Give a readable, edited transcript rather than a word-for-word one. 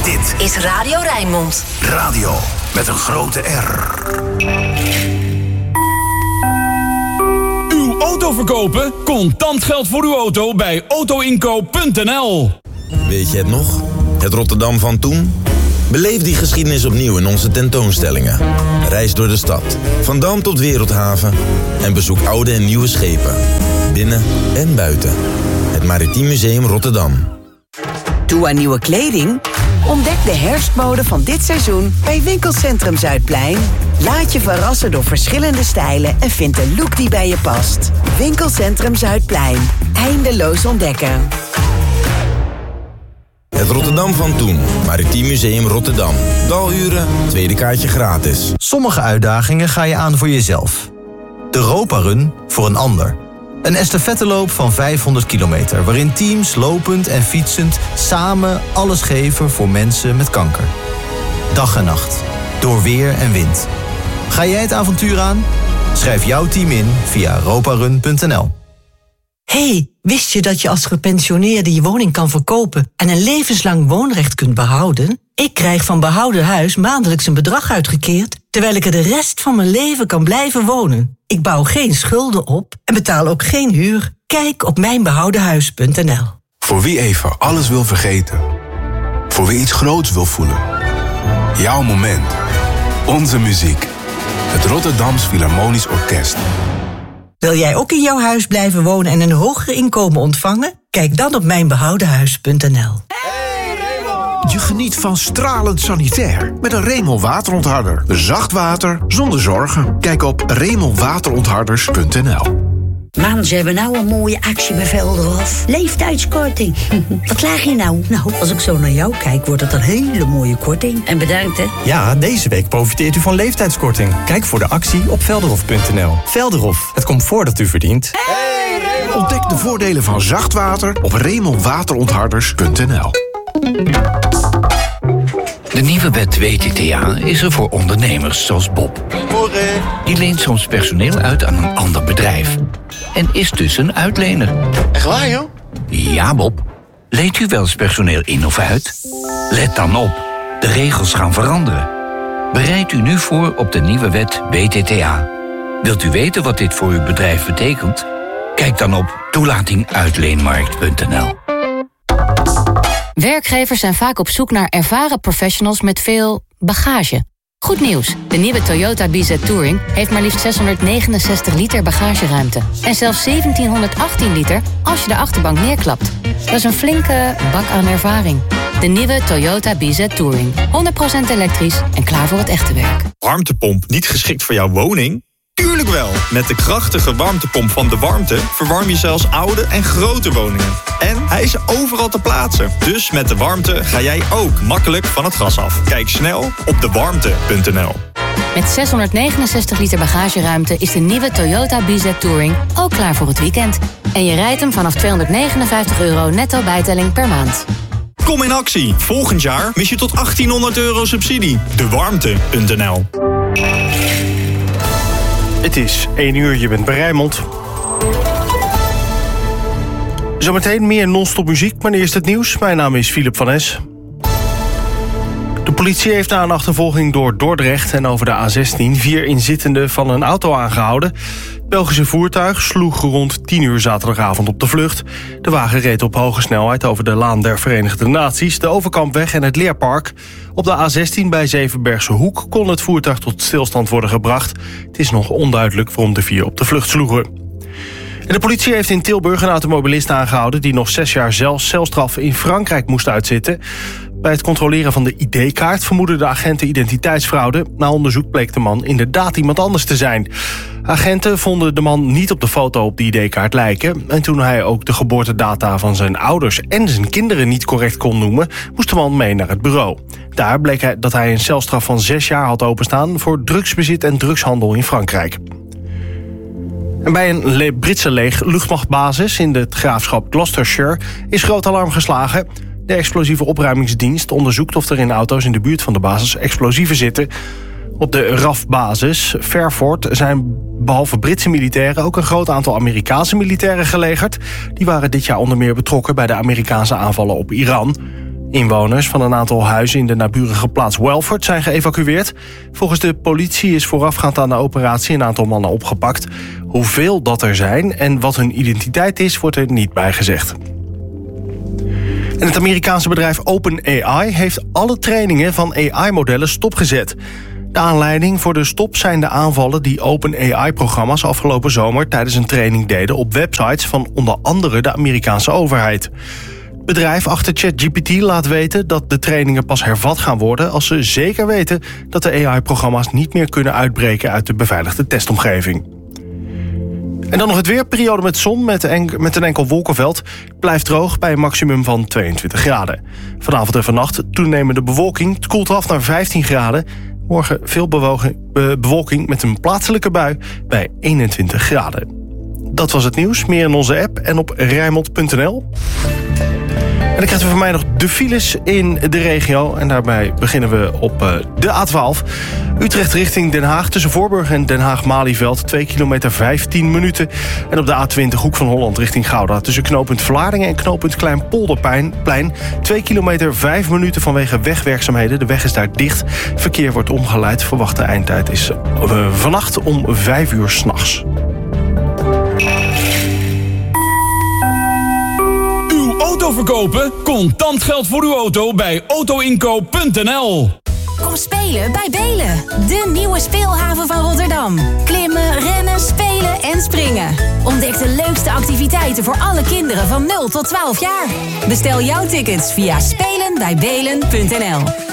Dit is Radio Rijnmond. Radio met een grote R. Uw auto verkopen? Contant geld voor uw auto bij autoinkoop.nl. Weet je het nog? Het Rotterdam van toen? Beleef die geschiedenis opnieuw in onze tentoonstellingen. Reis door de stad, van Dam tot Wereldhaven. En bezoek oude en nieuwe schepen. Binnen en buiten. Het Maritiem Museum Rotterdam. Toe aan nieuwe kleding? Ontdek de herfstmode van dit seizoen bij Winkelcentrum Zuidplein. Laat je verrassen door verschillende stijlen en vind de look die bij je past. Winkelcentrum Zuidplein. Eindeloos ontdekken. Het Rotterdam van toen. Maritiem Museum Rotterdam. Daluren, tweede kaartje gratis. Sommige uitdagingen ga je aan voor jezelf. De Europa-run voor een ander. Een estafetteloop van 500 kilometer... waarin teams lopend en fietsend samen alles geven voor mensen met kanker. Dag en nacht. Door weer en wind. Ga jij het avontuur aan? Schrijf jouw team in via europarun.nl. Hey, wist je dat je als gepensioneerde je woning kan verkopen en een levenslang woonrecht kunt behouden? Ik krijg van Behouden Huis maandelijks een bedrag uitgekeerd, terwijl ik er de rest van mijn leven kan blijven wonen. Ik bouw geen schulden op en betaal ook geen huur. Kijk op mijnbehoudenhuis.nl. Voor wie even alles wil vergeten. Voor wie iets groots wil voelen. Jouw moment. Onze muziek. Het Rotterdams Philharmonisch Orkest. Wil jij ook in jouw huis blijven wonen en een hoger inkomen ontvangen? Kijk dan op mijnbehoudenhuis.nl. Je geniet van stralend sanitair met een Remel waterontharder. Zacht water zonder zorgen. Kijk op remelwaterontharders.nl. Man, ze hebben nou een mooie actie bij Velderhof. Leeftijdskorting. Wat klaag je nou? Nou, als ik zo naar jou kijk, wordt het een hele mooie korting. En bedankt, hè? Ja, deze week profiteert u van leeftijdskorting. Kijk voor de actie op velderhof.nl. Velderhof, het comfort dat u verdient. Ontdek de voordelen van zacht water op remelwaterontharders.nl. De nieuwe wet WTTA is er voor ondernemers zoals Bob. Die leent soms personeel uit aan een ander bedrijf. En is dus een uitlener. Echt waar, joh? Ja, Bob. Leent u wel eens personeel in of uit? Let dan op. De regels gaan veranderen. Bereid u nu voor op de nieuwe wet WTTA. Wilt u weten wat dit voor uw bedrijf betekent? Kijk dan op toelatinguitleenmarkt.nl. Werkgevers zijn vaak op zoek naar ervaren professionals met veel bagage. Goed nieuws, de nieuwe Toyota BZ Touring heeft maar liefst 669 liter bagageruimte. En zelfs 1718 liter als je de achterbank neerklapt. Dat is een flinke bak aan ervaring. De nieuwe Toyota BZ Touring. 100% elektrisch en klaar voor het echte werk. Warmtepomp niet geschikt voor jouw woning? Tuurlijk wel! Met de krachtige warmtepomp van De Warmte verwarm je zelfs oude en grote woningen. En hij is overal te plaatsen. Dus met De Warmte ga jij ook makkelijk van het gas af. Kijk snel op dewarmte.nl. Met 669 liter bagageruimte is de nieuwe Toyota BZ Touring ook klaar voor het weekend. En je rijdt hem vanaf €259 netto bijtelling per maand. Kom in actie. Volgend jaar mis je tot €1800 subsidie. Dewarmte.nl. Het is 1 uur, je bent bij Rijnmond. Zometeen meer non-stop muziek, maar eerst het nieuws. Mijn naam is Philip van Es. De politie heeft na een achtervolging door Dordrecht en over de A16... 4 inzittenden van een auto aangehouden. Het Belgische voertuig sloeg rond 10 uur zaterdagavond op de vlucht. De wagen reed op hoge snelheid over de Laan der Verenigde Naties... de Overkampweg en het Leerpark. Op de A16 bij Zevenbergse Hoek kon het voertuig tot stilstand worden gebracht. Het is nog onduidelijk waarom de 4 op de vlucht sloegen. En de politie heeft in Tilburg een automobilist aangehouden... die nog 6 jaar celstraf in Frankrijk moest uitzitten. Bij het controleren van de ID-kaart vermoeden de agenten identiteitsfraude. Na onderzoek bleek de man inderdaad iemand anders te zijn. Agenten vonden de man niet op de foto op de ID-kaart lijken. En toen hij ook de geboortedata van zijn ouders en zijn kinderen niet correct kon noemen... moest de man mee naar het bureau. Daar bleek dat hij een celstraf van 6 jaar had openstaan... voor drugsbezit en drugshandel in Frankrijk. En bij een Britse luchtmachtbasis in het graafschap Gloucestershire is groot alarm geslagen. De explosieve opruimingsdienst onderzoekt of er in auto's in de buurt van de basis explosieven zitten. Op de RAF-basis Fairford zijn behalve Britse militairen ook een groot aantal Amerikaanse militairen gelegerd. Die waren dit jaar onder meer betrokken bij de Amerikaanse aanvallen op Iran. Inwoners van een aantal huizen in de naburige plaats Welford zijn geëvacueerd. Volgens de politie is voorafgaand aan de operatie een aantal mannen opgepakt. Hoeveel dat er zijn en wat hun identiteit is, wordt er niet bij gezegd. En het Amerikaanse bedrijf OpenAI heeft alle trainingen van AI-modellen stopgezet. De aanleiding voor de stop zijn de aanvallen die OpenAI-programma's afgelopen zomer tijdens een training deden op websites van onder andere de Amerikaanse overheid. Het bedrijf achter ChatGPT laat weten dat de trainingen pas hervat gaan worden als ze zeker weten dat de AI-programma's niet meer kunnen uitbreken uit de beveiligde testomgeving. En dan nog het weer. Periode met zon met een enkel wolkenveld. Blijft droog bij een maximum van 22 graden. Vanavond en vannacht toenemende bewolking. Het koelt af naar 15 graden. Morgen veel bewolking met een plaatselijke bui bij 21 graden. Dat was het nieuws. Meer in onze app en op Rijnmond.nl. En dan krijgen we van mij nog de files in de regio. En daarbij beginnen we op de A12. Utrecht richting Den Haag tussen Voorburg en Den Haag-Malieveld. 2 kilometer 15 minuten. En op de A20 Hoek van Holland richting Gouda. Tussen knooppunt Vlaardingen en knooppunt Kleinpolderplein. 2 kilometer 5 minuten vanwege wegwerkzaamheden. De weg is daar dicht. Verkeer wordt omgeleid. Verwachte eindtijd is vannacht om 5 uur 's nachts. Auto verkopen? Contant geld voor uw auto bij autoinkoop.nl. Kom spelen bij Belen, de nieuwe speelhaven van Rotterdam. Klimmen, rennen, spelen en springen. Ontdek de leukste activiteiten voor alle kinderen van 0 tot 12 jaar. Bestel jouw tickets via spelenbijbelen.nl.